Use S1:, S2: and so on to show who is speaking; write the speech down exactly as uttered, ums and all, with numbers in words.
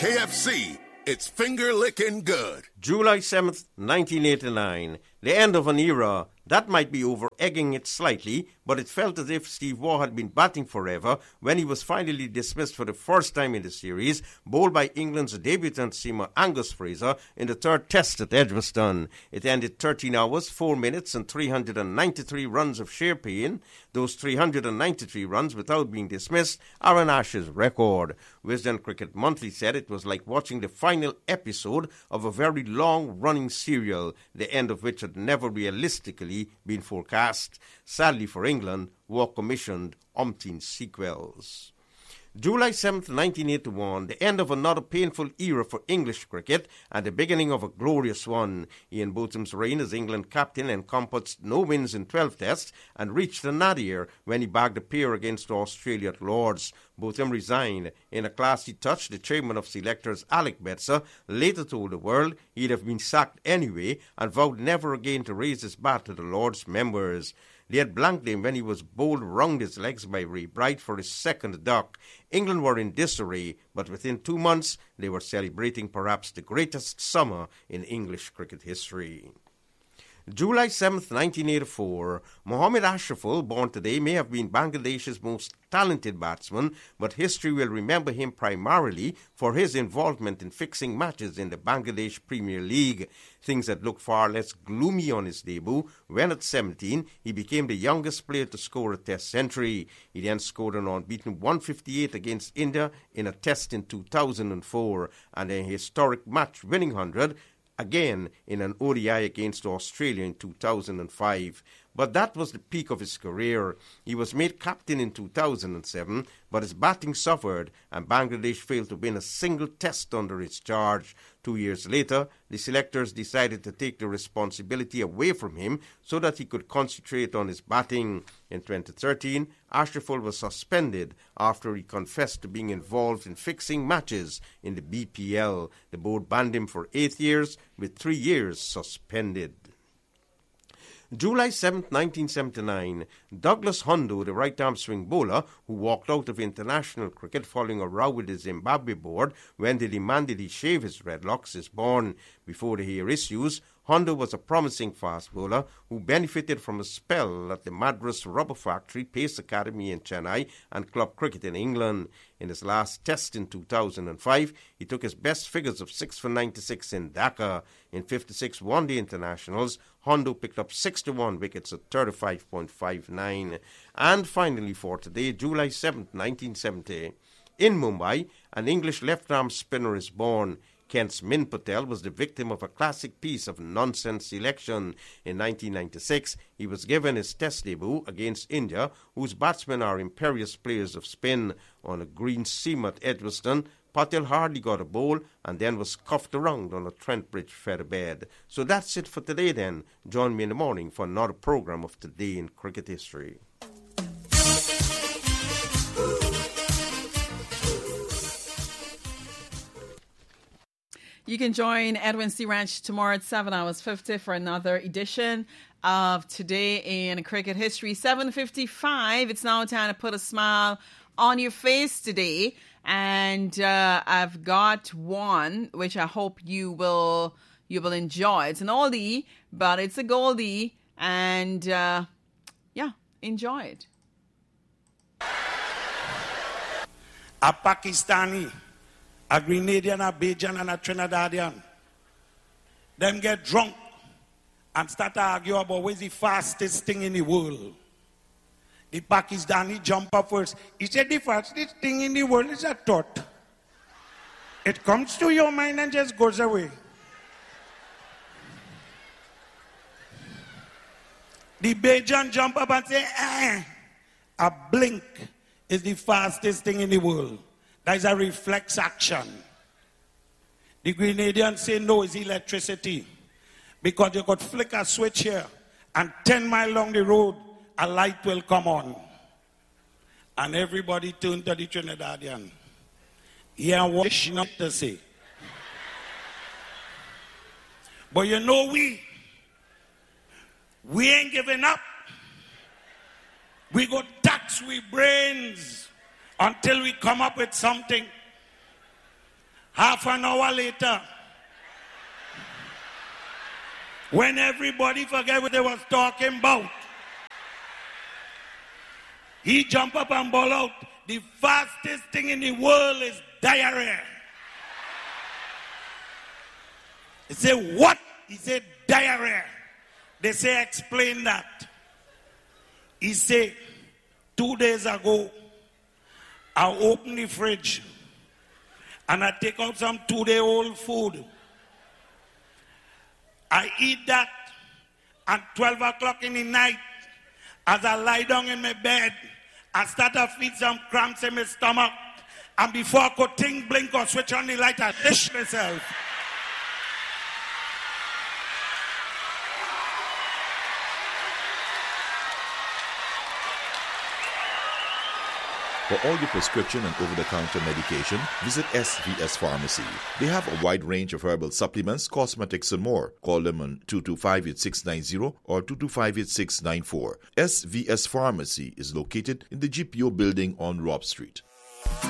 S1: K F C, it's finger-licking good.
S2: July seventh, nineteen eighty-nine, the end of an era. That might be over-egging it slightly, but it felt as if Steve Waugh had been batting forever when he was finally dismissed for the first time in the series, bowled by England's debutant seamer Angus Fraser in the third test at Edgbaston. It ended thirteen hours, four minutes and three hundred ninety-three runs of sheer pain. Those three hundred ninety-three runs without being dismissed are an Ashes record. Wisden Cricket Monthly said it was like watching the final episode of a very long-running serial, the end of which had never realistically been forecast. Sadly for England, Waugh commissioned umpteen sequels. July seventh, nineteen eighty-one, the end of another painful era for English cricket and the beginning of a glorious one. Ian Botham's reign as England captain encompassed no wins in twelve tests and reached the nadir when he bagged a pair against Australia at Lords. Botham resigned. In a classy touch, the chairman of selectors, Alec Betzer, later told the world he'd have been sacked anyway and vowed never again to raise his bat to the Lords members. They had blanked him when he was bowled round his legs by Ray Bright for his second duck. England were in disarray, but within two months they were celebrating perhaps the greatest summer in English cricket history. July seventh, nineteen eighty-four, Mohammad Ashraful, born today, may have been Bangladesh's most talented batsman, but history will remember him primarily for his involvement in fixing matches in the Bangladesh Premier League. Things had looked far less gloomy on his debut when at seventeen he became the youngest player to score a test century. He then scored an unbeaten one fifty-eight against India in a test in two thousand four and a historic match-winning one hundred again in an O D I against Australia in two thousand five. But that was the peak of his career. He was made captain in two thousand seven, but his batting suffered and Bangladesh failed to win a single test under his charge. Two years later, the selectors decided to take the responsibility away from him so that he could concentrate on his batting. In twenty thirteen, Ashraful was suspended after he confessed to being involved in fixing matches in the B P L. The board banned him for eight years, with three years suspended. July seventh, nineteen seventy-nine, Douglas Hondo, the right-arm swing bowler who walked out of international cricket following a row with the Zimbabwe board when they demanded he shave his dreadlocks, is born. Before the hair issues, Hondo was a promising fast bowler who benefited from a spell at the Madras Rubber Factory, Pace Academy in Chennai and club cricket in England. In his last test in two thousand five, he took his best figures of six for ninety-six in Dhaka. In fifty-six one-day internationals, Hondo picked up sixty-one wickets at thirty-five point five nine. And finally for today, July seventh, nineteen seventy, in Mumbai, an English left-arm spinner is born. Kent's Min Patel was the victim of a classic piece of nonsense selection. In nineteen ninety-six, he was given his test debut against India, whose batsmen are imperious players of spin. On a green seam at Edgbaston, Patel hardly got a bowl and then was cuffed around on a Trent Bridge featherbed. So that's it for today then. Join me in the morning for another program of Today in Cricket History.
S3: You can join Edwin C. Ranch tomorrow at seven hours fifty for another edition of Today in Cricket History. seven fifty-five, it's now time to put a smile on your face today. And uh, I've got one which I hope you will you will enjoy. It's an oldie, but it's a goldie. And uh, yeah, enjoy it.
S4: A Pakistani, a Grenadian, a Bajan, and a Trinidadian. Them get drunk and start to argue about what's the fastest thing in the world. The Pakistani jump up first. He said the fastest thing in the world is a thought. It comes to your mind and just goes away. The Bajan jump up and say, eh, a blink is the fastest thing in the world. That is a reflex action. The Grenadians say no, it's electricity. Because you could flick a switch here and ten miles along the road, a light will come on. And everybody turned to the Trinidadian. Yeah, what she not to say. But you know we, we ain't giving up. We go tax we brains until we come up with something. Half an hour later, when everybody forget what they was talking about, he jump up and ball out. The fastest thing in the world is diarrhea. He said, what? He said, diarrhea. They say, explain that. He said, two days ago, I opened the fridge and I take out some two-day-old food. I eat that at twelve o'clock in the night. As I lie down in my bed, I start to feel some cramps in my stomach. And before I could think, blink, or switch on the light, I dish myself.
S5: For all your prescription and over-the-counter medication, visit S V S Pharmacy. They have a wide range of herbal supplements, cosmetics, and more. Call them on two two five, eight six nine zero or two two five, eight six nine four. S V S Pharmacy is located in the G P O building on Robb Street.